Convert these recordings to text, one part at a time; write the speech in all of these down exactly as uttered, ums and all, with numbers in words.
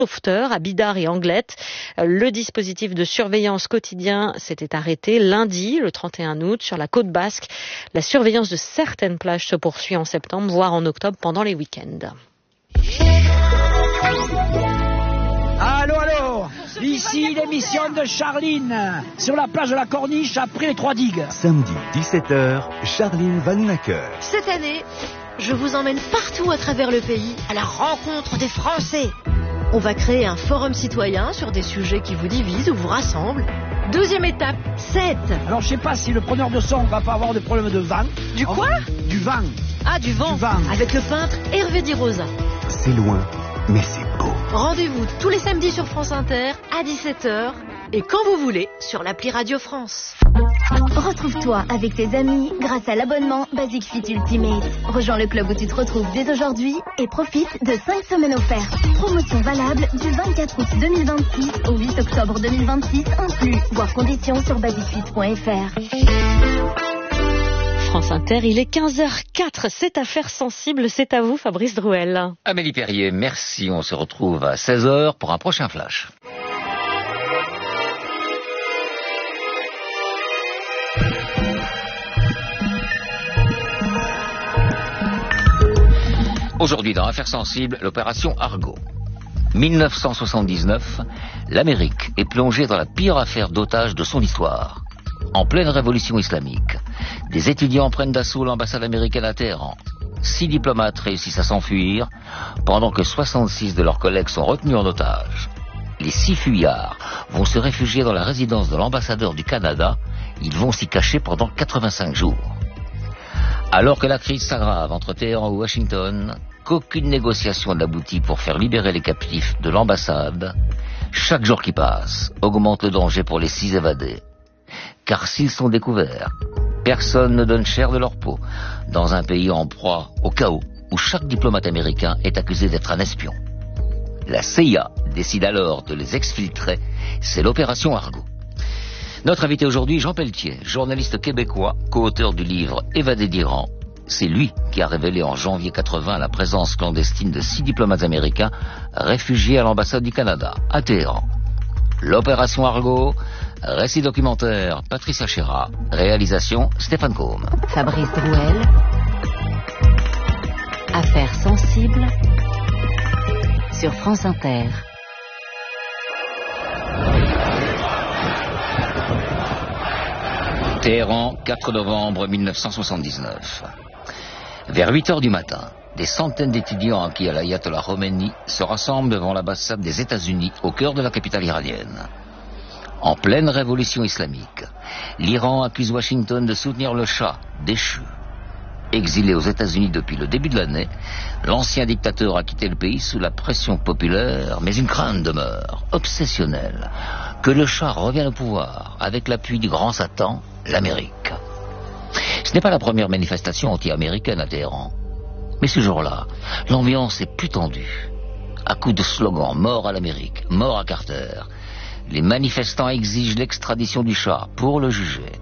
sauveteurs à Bidart et Anglette. Le dispositif de surveillance quotidien s'était arrêté lundi, le trente et un août, sur la côte basque. La surveillance de certaines plages se poursuit en septembre, voire en octobre pendant les week-ends. Allô, allô, ici l'émission de Charline, sur la plage de la Corniche, après les trois digues. Samedi, dix-sept heures, Charline Vanhoenacker. Cette année, je vous emmène partout à travers le pays, à la rencontre des Français. On va créer un forum citoyen sur des sujets qui vous divisent ou vous rassemblent. Deuxième étape, sept. Alors je sais pas si le preneur de son va pas avoir des problèmes de vent. Du quoi? Du vent. Ah, du vent. Du vent. Avec le peintre Hervé Di Rosa. C'est loin, mais c'est beau. Rendez-vous tous les samedis sur France Inter à dix-sept heures et quand vous voulez sur l'appli Radio France. Retrouve-toi avec tes amis grâce à l'abonnement Basic Fit Ultimate. Rejoins le club où tu te retrouves dès aujourd'hui et profite de cinq semaines offertes. Promotion valable du vingt-quatre août deux mille vingt-six au huit octobre deux mille vingt-six inclus. Voir conditions sur basic fit point f r. France Inter, il est quinze heures quatre. Cette affaire sensible, c'est à vous, Fabrice Drouel. Amélie Perrier, merci. On se retrouve à seize heures pour un prochain flash. Aujourd'hui, dans Affaires sensibles, l'opération Argo. mille neuf cent soixante-dix-neuf, l'Amérique est plongée dans la pire affaire d'otage de son histoire. En pleine révolution islamique, des étudiants prennent d'assaut l'ambassade américaine à Téhéran. Six diplomates réussissent à s'enfuir, pendant que soixante-six de leurs collègues sont retenus en otage. Les six fuyards vont se réfugier dans la résidence de l'ambassadeur du Canada. Ils vont s'y cacher pendant quatre-vingt-cinq jours. Alors que la crise s'aggrave entre Téhéran et Washington, qu'aucune négociation n'aboutit pour faire libérer les captifs de l'ambassade, chaque jour qui passe augmente le danger pour les six évadés. Car s'ils sont découverts, personne ne donne cher de leur peau dans un pays en proie au chaos où chaque diplomate américain est accusé d'être un espion. La C I A décide alors de les exfiltrer. C'est l'opération Argo. Notre invité aujourd'hui, Jean Pelletier, journaliste québécois, co-auteur du livre Évadé d'Iran. C'est lui qui a révélé en janvier quatre-vingts la présence clandestine de six diplomates américains réfugiés à l'ambassade du Canada, à Téhéran. L'opération Argo, récit documentaire Patricia Chéra, réalisation Stéphane Combe. Fabrice Drouel, Affaires sensibles sur France Inter. Téhéran, quatre novembre mille neuf cent soixante-dix-neuf. Vers huit heures du matin, des centaines d'étudiants acquis à l'ayatollah Khomeini se rassemblent devant l'ambassade des États-Unis au cœur de la capitale iranienne. En pleine révolution islamique, l'Iran accuse Washington de soutenir le Shah, déchu. Exilé aux États-Unis depuis le début de l'année, l'ancien dictateur a quitté le pays sous la pression populaire, mais une crainte demeure, obsessionnelle, que le Shah revienne au pouvoir avec l'appui du grand Satan, l'Amérique. Ce n'est pas la première manifestation anti-américaine à Téhéran. Mais ce jour-là, l'ambiance est plus tendue. À coups de slogans « Mort à l'Amérique »,« Mort à Carter », les manifestants exigent l'extradition du Shah pour le juger.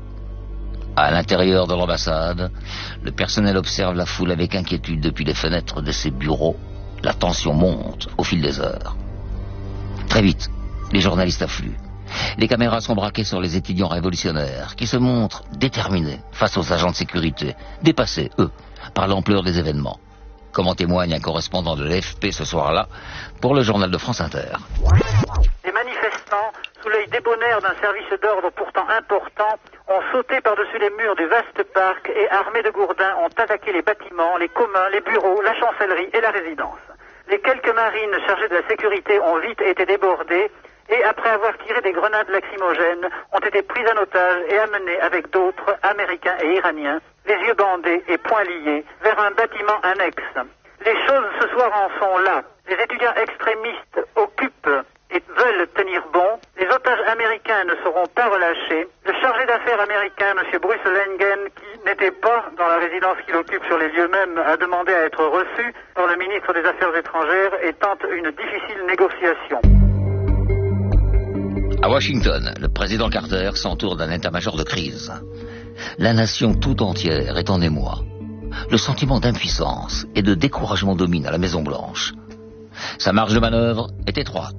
À l'intérieur de l'ambassade, le personnel observe la foule avec inquiétude depuis les fenêtres de ses bureaux. La tension monte au fil des heures. Très vite, les journalistes affluent. Les caméras sont braquées sur les étudiants révolutionnaires qui se montrent déterminés face aux agents de sécurité, dépassés, eux, par l'ampleur des événements. Comme en témoigne un correspondant de l'A F P ce soir-là pour le journal de France Inter. Les manifestants, sous l'œil débonnaire d'un service d'ordre pourtant important, ont sauté par-dessus les murs du vaste parc et, armés de gourdins, ont attaqué les bâtiments, les communs, les bureaux, la chancellerie et la résidence. Les quelques marines chargées de la sécurité ont vite été débordées et, après avoir tiré des grenades lacrymogènes, ont été pris en otage et amenés avec d'autres, Américains et Iraniens, les yeux bandés et poings liés, vers un bâtiment annexe. Les choses ce soir en sont là. Les étudiants extrémistes occupent et veulent tenir bon. Les otages américains ne seront pas relâchés. Le chargé d'affaires américain, M. Bruce Lengen, qui n'était pas dans la résidence qu'il occupe sur les lieux mêmes, a demandé à être reçu par le ministre des Affaires étrangères et tente une difficile négociation. À Washington, le président Carter s'entoure d'un état-major de crise. La nation tout entière est en émoi. Le sentiment d'impuissance et de découragement domine à la Maison-Blanche. Sa marge de manœuvre est étroite.